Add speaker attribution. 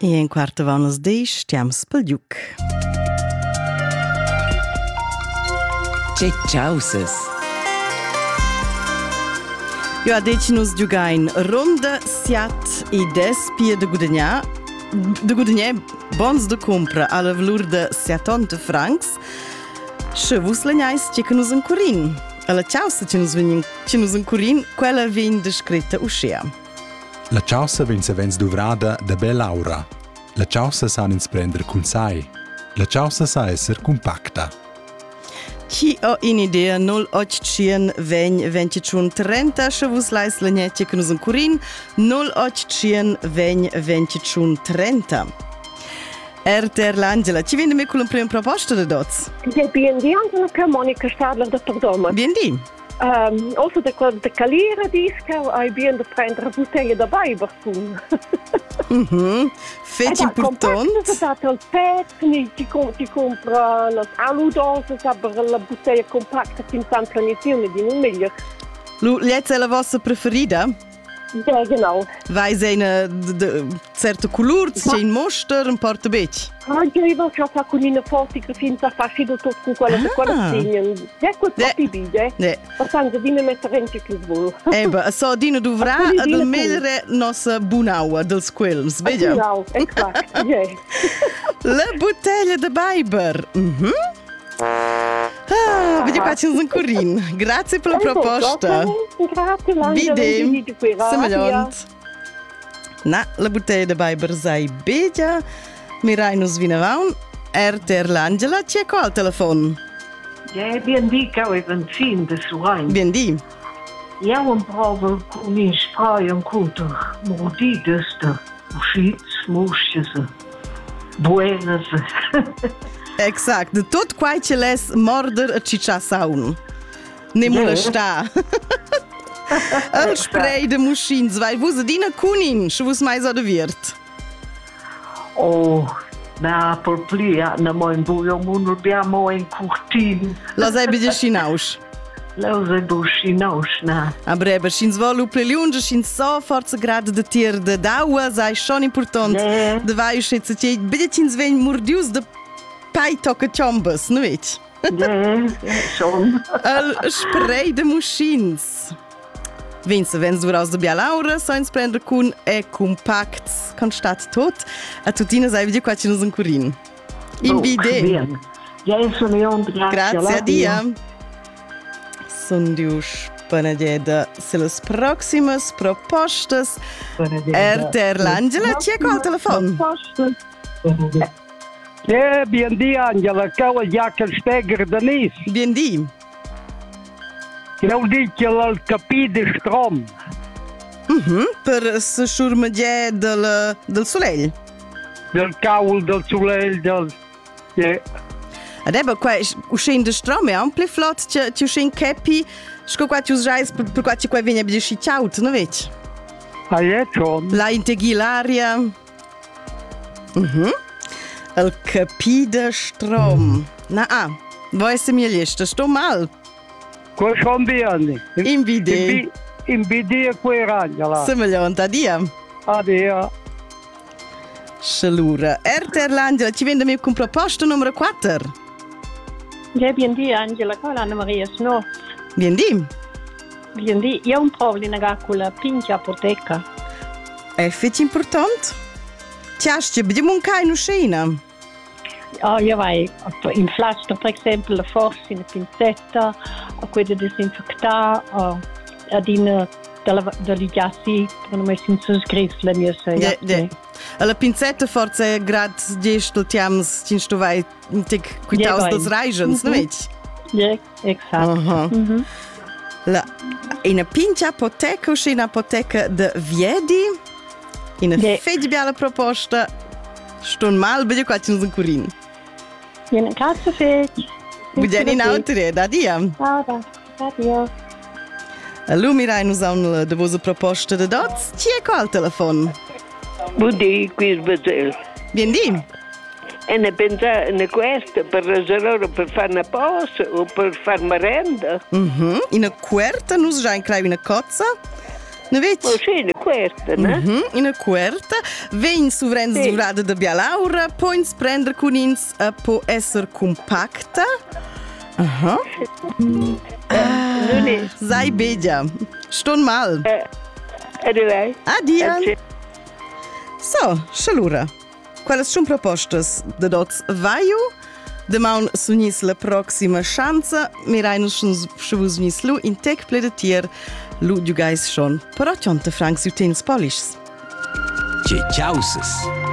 Speaker 1: E in quarta vanas deix stiams pel giuc.
Speaker 2: Tschauses.
Speaker 1: Ja, deci nus giugain ronda siat i despia de gudagnà bons de compra alla valur de 70 francs. Se vus lagnais che nus encurin. Alla ciausa che nus encurin, quella vegn descritta uscea.
Speaker 3: La ciausa vegn savens duvrada da bell'aura. La ciausa sa ins prender cun sai. La ciausa sa esser compacta.
Speaker 1: Chi ho in idea 085 vegn 30 se vus lais lagnetche che nus encurin 085 vegn 30. L'Angela, ci viene me con la prima proposta da dots?
Speaker 4: BND Angela che Monica Stadler da Perdoma.
Speaker 1: BND?
Speaker 4: Also de calera disca, hai bien de prendere bottiglie da Biber fun.
Speaker 1: Fetch important.
Speaker 4: Compacte, dat al pet, ti compra las aludoses, aber la bottiglia compacta fin sempre nizione di non meglio.
Speaker 1: Jetzt è la vostra preferida?
Speaker 4: Ja, genau.
Speaker 1: Vai se una certa color, c'è in moster, un porta bec.
Speaker 4: Io ho fatto una fotografia a fascino tutto con quella segno. Ja, quel proprio bide. Portanto, di mettere in che vuol.
Speaker 1: Eba, so dino dovrà ad almere nostra bunaua del squilms, vedi?
Speaker 4: Genau, exakt, ja.
Speaker 1: La bottiglia de Biber. Vedi qua c'è un curin. Grazie per la proposta.
Speaker 4: Grazie, Langela.
Speaker 1: Bide. Semagliont. Na, la bottiglia de Biber sei begia. Mirai nos vinavaun. L'Angela, c'è qua al telefono?
Speaker 5: Ja, BND che ho even de suain.
Speaker 1: BND.
Speaker 5: Ja, un provo con in spray un conto. Mordides de uschits, musches. Buenas.
Speaker 1: Exact, de tot quai ce les morder a ciccia saun. Ne molesta. El spray de muschins, vai vus adina cunin, se vus mai so de virt.
Speaker 5: Oh, na per plia, na mo in buio mun abbiamo in curtin.
Speaker 1: Lo sai bide schinaus.
Speaker 5: Lo sai bu schinaus, na.
Speaker 1: A breve, schins volu pleliunge, schins so forza grad de tier de daua, sai schon important. De vai schitze che bide schins vein mordius de pai tocca chombas, nu veci?
Speaker 5: Ja, schon.
Speaker 1: El spray de muschins. Vinse, vens du raus de bialaura, so ins prender cun e compact, constat tot, a tutina sai vedi qua ci nos encurin. In bide.
Speaker 5: Ja, sono io,
Speaker 1: grazie a dia. Son dius panageda se las proximas propostas. L'Angela, ci è qua al telefono?
Speaker 6: Ja, BND Angela, cau il Jacob Steger de Nis.
Speaker 1: BND.
Speaker 6: Eu dic el capí de Strom.
Speaker 1: Per se schurmagè del soleil.
Speaker 6: Del caul, del soleil, del... Ja.
Speaker 1: Adeba, qua uscin de Strom è ampli flot, ci uscin capi, sco qua ci usais per qua ci qua viene a bidesci ciaut, no veci?
Speaker 6: Ah, ja, schon.
Speaker 1: La integhi l'aria. El capì de Strom. Na, voi se mi lista, sto mal.
Speaker 6: Qua schon bene.
Speaker 1: In bide.
Speaker 6: In bide qua Angela.
Speaker 1: Semagliont, adia.
Speaker 6: Adia.
Speaker 1: Scelura. L'Angela, ci vende me con proposta numero 4.
Speaker 4: Ja, BND Angela, qua l'Anna Maria Snow.
Speaker 1: BND.
Speaker 4: BND, io ho un problema con la pincha apoteca.
Speaker 1: È feci important? Ciasce, vediamo un caino uscina.
Speaker 4: Io vai in flasca, per esempio, la forza in una pinzetta, a quella disinfettata, ad in dagli giassi, per non mettere in scritto la mia serie.
Speaker 1: La pinzetta forse grad gestel tiams cin sto vai tic quitaus dos reigens, no veci?
Speaker 4: Ja, exakt.
Speaker 1: La in a pincha apoteca uscina apoteca de Viedi. In a fedi bella proposta, ston mal bide qua ci nos encurin.
Speaker 4: Bene, grazie feci.
Speaker 1: Bugen in autere, da dia.
Speaker 4: Adio.
Speaker 1: Lumirai nos aun de vosa proposta de dots, ci è qua al telefono?
Speaker 7: Budi, qui il Basel.
Speaker 1: BND.
Speaker 7: E ne pensa ne questa per ragione per fare una pausa o per fare merenda?
Speaker 1: In a quarta nos già in craivi una cozza. Ne veci?
Speaker 7: Oh sì, querta, no?
Speaker 1: Ina querta. Vegn suvrens durada da Bia Laura, poins prender con ins po esser compacta.
Speaker 7: Non è.
Speaker 1: Sei begia. Ston mal.
Speaker 7: Arrivai.
Speaker 1: Adia. So, scialura. Quelles sono propostas de dots vaiu? Demaun sunis la proxima chance. Miraino schuvus sunis lu in tec pledetier. Lu giugais schon. Però tionte francs utens polischs.
Speaker 2: Ciao.